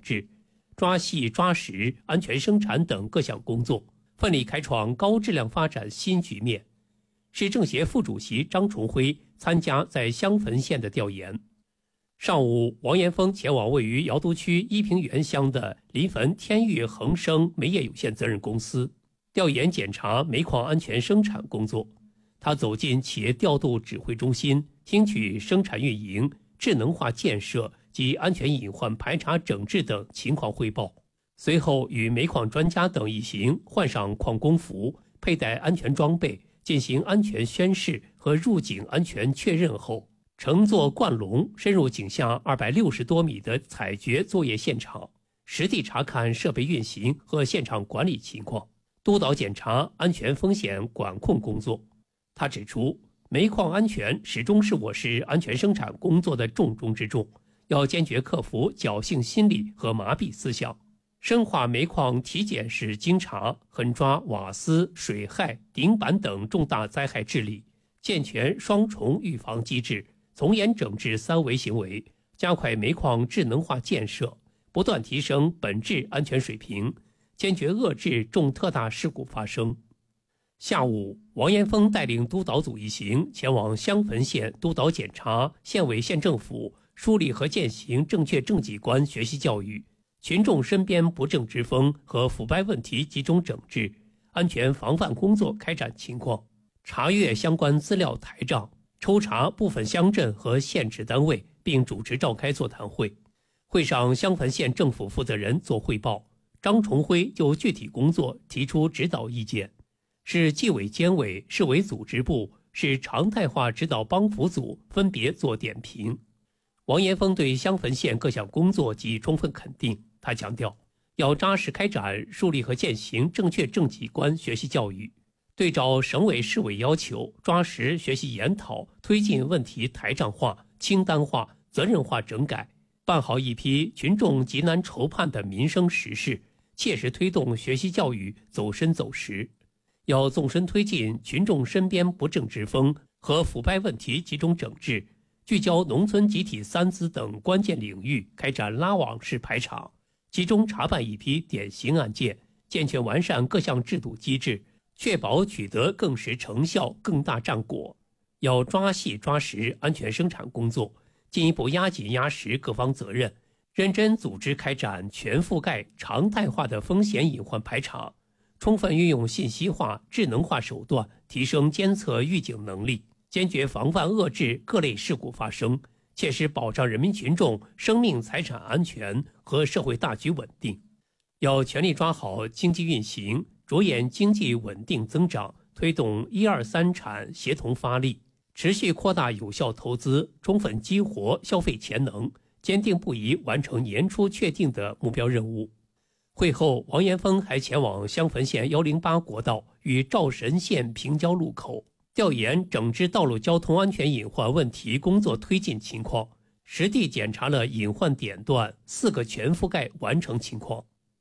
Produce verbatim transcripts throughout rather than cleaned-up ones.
治、抓细抓实、安全生产等各项工作，奋力开创高质量发展新局面。市政协副主席张崇辉参加在襄汾县的调研。上午，王延峰前往位于瑶都区依平原乡的临汾天域恒生煤业有限责任公司调研检查煤矿安全生产工作。他走进企业调度指挥中心，听取生产运营、智能化建设及安全隐患排查整治等情况汇报。随后与煤矿专家等一行换上矿工服，佩戴安全装备，进行安全宣示和入井安全确认后，乘坐灌龙深入井下二百六十多米的采掘作业现场，实地查看设备运行和现场管理情况，督导检查安全风险管控工作。他指出，煤矿安全始终是我市安全生产工作的重中之重，要坚决克服侥幸心理和麻痹思想，深化煤矿体检式经查，狠抓瓦斯、水害、顶板等重大灾害治理，健全双重预防机制，从严整治三违行为，加快煤矿智能化建设，不断提升本质安全水平，坚决遏制重特大事故发生。下午，王延峰带领督导组一行前往襄汾县督导检查县委县政府梳理和践行正确政绩观学习教育，群众身边不正之风和腐败问题集中整治，安全防范工作开展情况，查阅相关资料台账，抽查部分乡镇和县直单位，并主持召开座谈会。会上，襄汾县政府负责人作汇报，张崇辉就具体工作提出指导意见。市纪委监委、市委组织部、市常态化指导帮扶组分别作点评。王延峰对襄汾县各项工作给充分肯定，他强调，要扎实开展树立和践行正确政绩观学习教育，对照省委市委要求，抓实学习研讨，推进问题台账化、清单化、责任化整改，办好一批群众急难愁盼的民生实事，切实推动学习教育走深走实。要纵深推进群众身边不正之风和腐败问题集中整治，聚焦农村集体三资等关键领域开展拉网式排查，集中查办一批典型案件，健全完善各项制度机制，确保取得更实成效、更大战果。要抓细抓实安全生产工作，进一步压紧压实各方责任，认真组织开展全覆盖、常态化的风险隐患排查，充分运用信息化、智能化手段，提升监测预警能力，坚决防范遏制各类事故发生，切实保障人民群众生命财产安全和社会大局稳定。要全力抓好经济运行，着眼经济稳定增长，推动一二三产协同发力，持续扩大有效投资，充分激活消费潜能，坚定不移完成年初确定的目标任务。会后，王延峰还前往襄汾县一零八国道与赵神县平交路口调研整治道路交通安全隐患问题工作推进情况，实地检查了隐患点段四个全覆盖完成情况。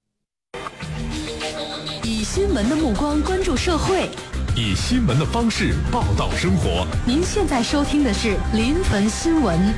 以新闻的目光关注社会， 以新闻的方式报道生活。 您现在收听的是临汾新闻。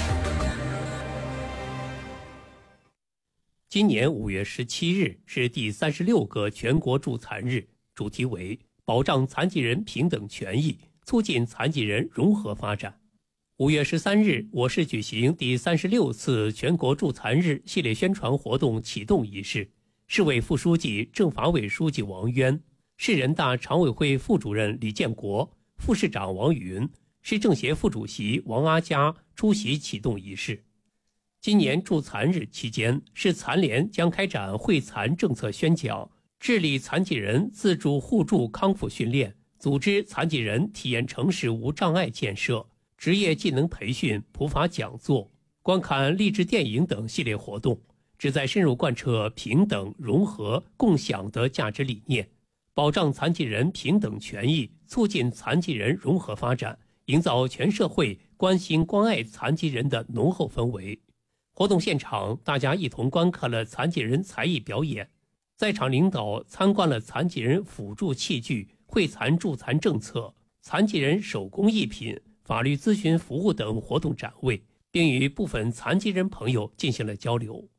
今年五月十七日是第三十六个全国助残日，主题为保障残疾人平等权益，促进残疾人融合发展。五月十三日，我市举行第三十六次全国助残日系列宣传活动启动仪式，市委副书记、政法委书记王渊，市人大常委会副主任李建国、副市长王云、市政协副主席王阿佳出席启动仪式。今年助残日期间，市残联将开展惠残政策宣讲，致力残疾人自助互助康复训练，组织残疾人体验城市无障碍建设、职业技能培训、普法讲座、观看励志电影等系列活动，旨在深入贯彻平等、融合、共享的价值理念，保障残疾人平等权益，促进残疾人融合发展，营造全社会关心关爱残疾人的浓厚氛围。活动现场，大家一同观看了残疾人才艺表演，在场领导参观了残疾人辅助器具、惠残助残政策、残疾人手工艺品、法律咨询服务等活动展位，并与部分残疾人朋友进行了交流。